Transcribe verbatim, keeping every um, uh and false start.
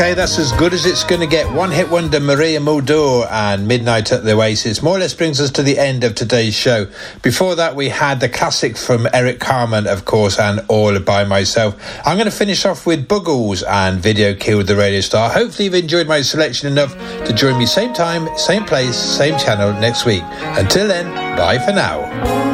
Okay, that's as good as it's going to get. One hit wonder, Maria Muldaur and Midnight at the Oasis. More or less brings us to the end of today's show. Before that, we had the classic from Eric Carmen, of course, and All By Myself. I'm going to finish off with Buggles and Video Killed the Radio Star. Hopefully you've enjoyed my selection enough to join me same time, same place, same channel next week. Until then, bye for now.